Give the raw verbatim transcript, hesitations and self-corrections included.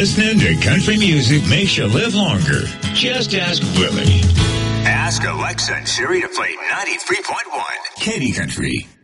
Listening to country music makes you live longer. Just ask Willie. Ask Alexa and Siri to play ninety-three point one Katy Country.